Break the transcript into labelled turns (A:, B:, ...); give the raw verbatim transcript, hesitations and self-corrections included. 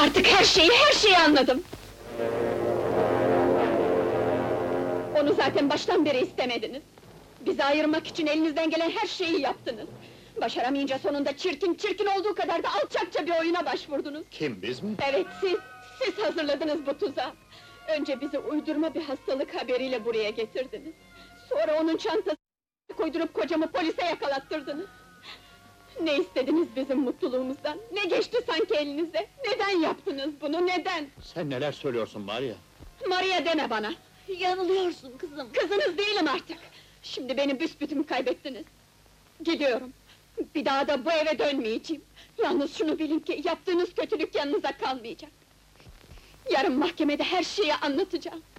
A: Artık her şeyi, her şeyi anladım! Onu zaten baştan beri istemediniz! Bizi ayırmak için elinizden gelen her şeyi yaptınız! Başaramayınca sonunda çirkin, çirkin olduğu kadar da alçakça bir oyuna başvurdunuz!
B: Kim, biz mi?
A: Evet, siz, siz hazırladınız bu tuzağı! Önce bizi uydurma bir hastalık haberiyle buraya getirdiniz! Sonra onun çantasını koydurup kocamı polise yakalattırdınız! Ne istediniz bizim mutluluğumuzdan? Ne geçti sanki elinize? Neden yaptınız bunu, neden?
B: Sen neler söylüyorsun Maria?
A: Maria deme bana!
C: Yanılıyorsun kızım!
A: Kızınız değilim artık! Şimdi beni büsbütün kaybettiniz! Gidiyorum! Bir daha da bu eve dönmeyeceğim! Yalnız şunu bilin ki, yaptığınız kötülük yanınıza kalmayacak! Yarın mahkemede her şeyi anlatacağım!